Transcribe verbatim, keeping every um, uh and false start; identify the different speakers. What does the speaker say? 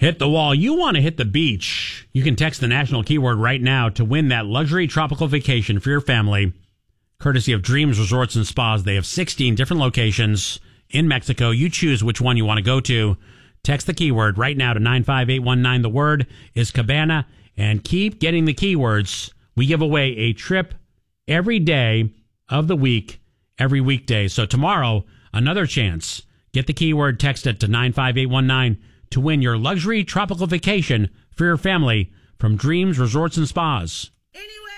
Speaker 1: Hit the wall. You want to hit the beach. You can text the national keyword right now to win that luxury tropical vacation for your family, courtesy of Dreams Resorts and Spas. They have sixteen different locations in Mexico. You choose which one you want to go to. Text the keyword right now to nine five eight one nine. The word is Cabana, and keep getting the keywords. We give away a trip every day of the week, every weekday. So tomorrow, another chance. Get the keyword, text it to nine five eight one nine to win your luxury tropical vacation for your family from Dreams Resorts and Spas.
Speaker 2: Anyway.